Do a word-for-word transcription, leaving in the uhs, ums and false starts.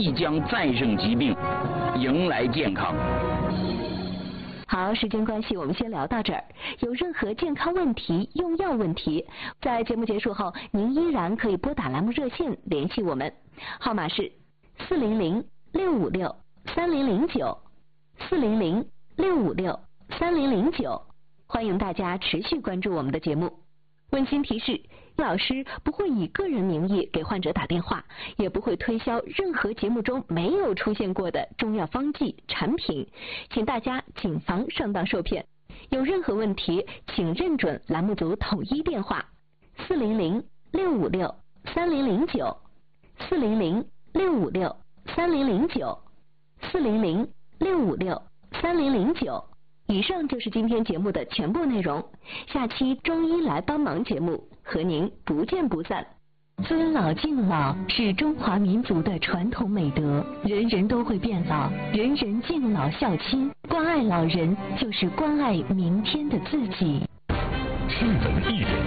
必将战胜疾病，迎来健康。 好，时间关系，我们先聊到这儿。有任何健康问题、用药问题，在节目结束后，您依然可以拨打栏目热线联系我们，号码是四零零六五六三零零九，四零零六五六三零零九。欢迎大家持续关注我们的节目。温馨提示，老师不会以个人名义给患者打电话，也不会推销任何节目中没有出现过的中药方剂产品，请大家谨防上当受骗。有任何问题，请认准栏目组统一电话四零零六五六三零零九，四零零六五六三零零九，四零零六五六三零零九。以上就是今天节目的全部内容，下期中医来帮忙节目和您不见不散。尊老敬老是中华民族的传统美德，人人都会变老，人人敬老孝亲，关爱老人就是关爱明天的自己。 新闻艺人